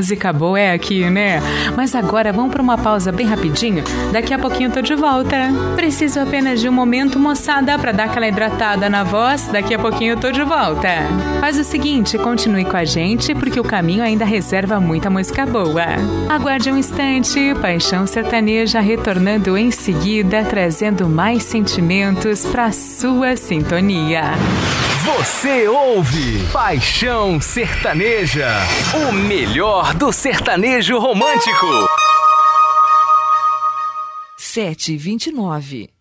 música boa é aqui, né? Mas agora vamos para uma pausa bem rapidinho. Daqui a pouquinho eu tô de volta. Preciso apenas de um momento, moçada, para dar aquela hidratada na voz. Daqui a pouquinho eu tô de volta. Faz o seguinte, continue com a gente, porque o caminho ainda reserva muita música boa. Aguarde um instante, Paixão Sertaneja retornando em seguida, trazendo mais sentimentos para sua sintonia. Você ouve Paixão Sertaneja, o melhor do sertanejo romântico. 7h29.